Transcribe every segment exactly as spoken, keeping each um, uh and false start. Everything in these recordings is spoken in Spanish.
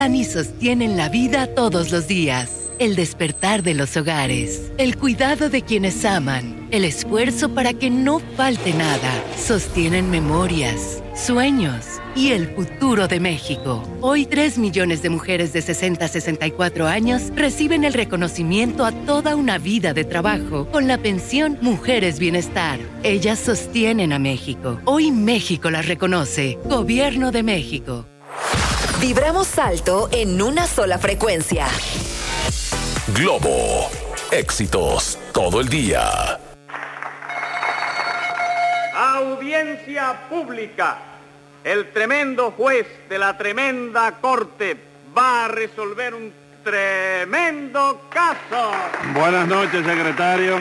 y sostienen la vida todos los días. El despertar de los hogares, el cuidado de quienes aman, el esfuerzo para que no falte nada, sostienen memorias, sueños y el futuro de México. Hoy tres millones de mujeres de sesenta a sesenta y cuatro años reciben el reconocimiento a toda una vida de trabajo con la pensión Mujeres Bienestar. Ellas sostienen a México. Hoy México las reconoce. Gobierno de México. Vibramos alto en una sola frecuencia. Globo. Éxitos todo el día. Audiencia pública. El tremendo juez de la tremenda corte va a resolver un tremendo caso. Buenas noches, secretario.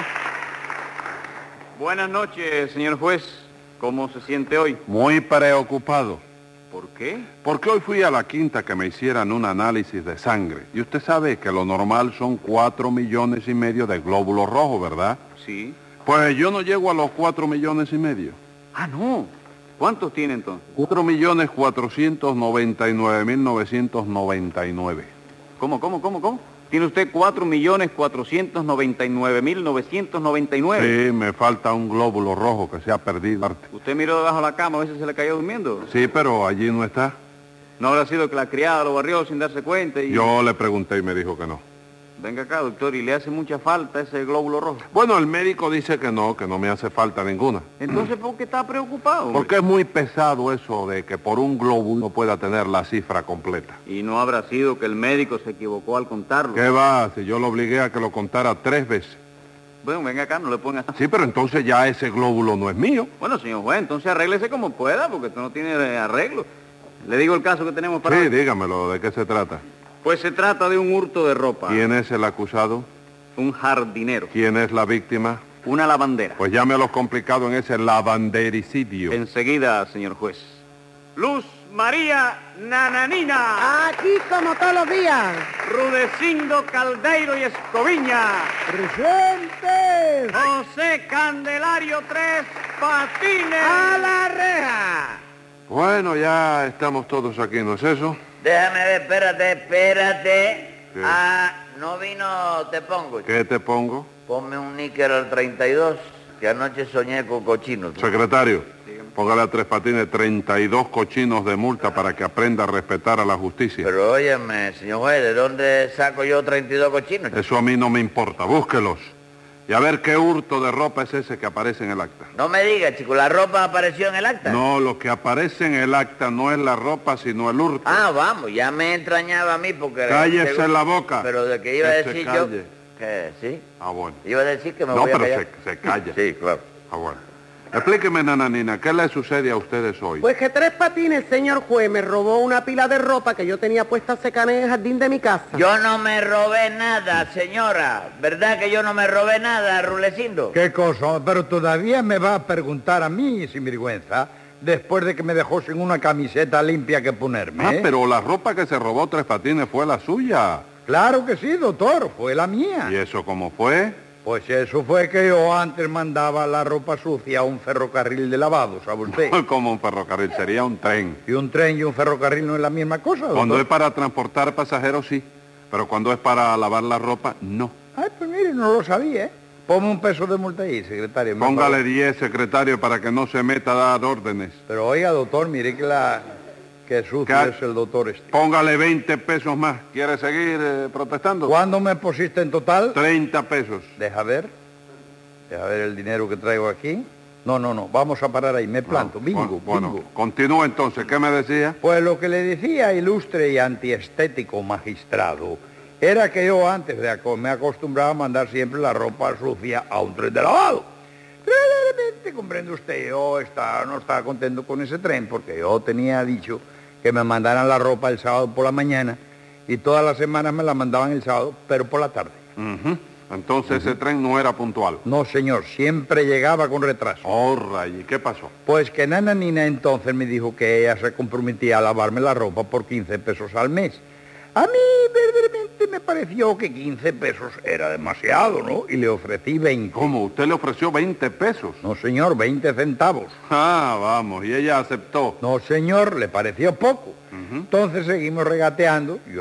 Buenas noches, señor juez. ¿Cómo se siente hoy? Muy preocupado. ¿Por qué? Porque hoy fui a la quinta que me hicieran un análisis de sangre. Y usted sabe que lo normal son cuatro millones y medio de glóbulos rojos, ¿verdad? Sí. Pues yo no llego a los cuatro millones y medio. Ah, no. ¿Cuántos tiene entonces? Cuatro millones cuatrocientos noventa y nueve mil novecientos noventa y nueve. ¿Cómo, cómo, cómo, cómo? ¿Tiene usted cuatro millones cuatrocientos noventa y nueve mil novecientos noventa y nueve? Sí, me falta un glóbulo rojo que se ha perdido. ¿Usted miró debajo de la cama, a veces se le cayó durmiendo? Sí, pero allí no está. ¿No habrá sido que la criada lo barrió sin darse cuenta y...? Yo le pregunté y me dijo que no. Venga acá, doctor, ¿y le hace mucha falta ese glóbulo rojo? Bueno, el médico dice que no, que no me hace falta ninguna. Entonces, ¿por qué está preocupado, hombre? Porque es muy pesado eso de que por un glóbulo no pueda tener la cifra completa. ¿Y no habrá sido que el médico se equivocó al contarlo? ¿Qué va? Si yo lo obligué a que lo contara tres veces. Bueno, venga acá, no le ponga... Sí, pero entonces ya ese glóbulo no es mío. Bueno, señor juez, entonces arréglese como pueda, porque esto no tiene arreglo. Le digo el caso que tenemos para... Sí, hoy. dígamelo, ¿de qué se trata? Pues se trata de un hurto de ropa. ¿Quién es el acusado? Un jardinero. ¿Quién es la víctima? Una lavandera. Pues llame a los complicados en ese lavandericidio. Enseguida, señor juez. Luz María Nananina. Aquí como todos los días. Rudecindo Caldeiro y Escoviña. Presentes. José Candelario Tres Patines. A la reja. Bueno, ya estamos todos aquí, ¿no es eso? Déjame ver, espérate, espérate. ¿Qué? Ah, no vino, te pongo. ¿Qué te pongo? Ponme un níquel al treinta y dos, que anoche soñé con cochinos. Secretario, póngale a Tres Patines treinta y dos cochinos de multa para que aprenda a respetar a la justicia. Pero óyeme, señor juez, ¿de dónde saco yo treinta y dos cochinos? Eso a mí no me importa, búsquelos. Y a ver qué hurto de ropa es ese que aparece en el acta. No me digas, chico, ¿la ropa apareció en el acta? No, lo que aparece en el acta no es la ropa, sino el hurto. Ah, vamos, ya me extrañaba a mí porque... Cállese según- la boca. Pero de que iba a Que se decir yo... calle. ¿Qué? ¿Sí? Ah, bueno. Iba a decir que me No, voy a pero callar. se, se calla. Sí, claro. Ah, bueno. Explíqueme, nananina, ¿qué le sucede a ustedes hoy? Pues que Tres Patines, señor juez, me robó una pila de ropa que yo tenía puesta secar en el jardín de mi casa. Yo no me robé nada, señora. ¿Verdad que yo no me robé nada, Rulecindo? ¿Qué cosa? Pero todavía me va a preguntar a mí, sin vergüenza, después de que me dejó sin una camiseta limpia que ponerme. Ah, ¿eh? pero la ropa que se robó Tres Patines fue la suya. Claro que sí, doctor, fue la mía. ¿Y eso cómo fue? Pues eso fue que yo antes mandaba la ropa sucia a un ferrocarril de lavado, ¿sabe usted? Como un ferrocarril, sería un tren. ¿Y un tren y un ferrocarril no es la misma cosa, doctor? Cuando es para transportar pasajeros, sí. Pero cuando es para lavar la ropa, no. Ay, pues mire, no lo sabía, ¿eh? Ponme un peso de multa ahí, secretario. me Póngale favor. diez, secretario, para que no se meta a dar órdenes. Pero oiga, doctor, mire que la... que sucio ¿Qué? es el doctor este. Póngale veinte pesos más. ¿Quiere seguir eh, protestando? ¿Cuándo me pusiste en total? treinta pesos. Deja ver. Deja ver el dinero que traigo aquí. No, no, no. Vamos a parar ahí. Me planto. No, Bingo, Bueno, bingo. continúa entonces. ¿Qué me decía? Pues lo que le decía, ilustre y antiestético magistrado, era que yo antes de aco- me acostumbraba a mandar siempre la ropa sucia a un tren de lavado. Pero de repente, comprende usted, yo estaba, no estaba contento con ese tren porque yo tenía dicho que me mandaran la ropa el sábado por la mañana y todas las semanas me la mandaban el sábado, pero por la tarde. Ujú. Entonces ese tren no era puntual. No, señor, siempre llegaba con retraso. Oh, ray, ¿y qué pasó? Pues que Nana Nina entonces me dijo que ella se comprometía a lavarme la ropa por quince pesos al mes. A mí verdaderamente me pareció que quince pesos era demasiado, ¿no? Y le ofrecí veinte. ¿Cómo? ¿Usted le ofreció veinte pesos? No, señor, veinte centavos. Ah, vamos, y ella aceptó. No, señor, le pareció poco. Ujú. Entonces seguimos regateando. Yo